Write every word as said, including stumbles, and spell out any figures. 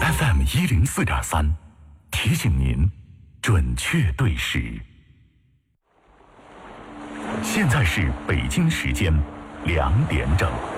F M 一零四点三，提醒您准确对时。现在是北京时间两点整。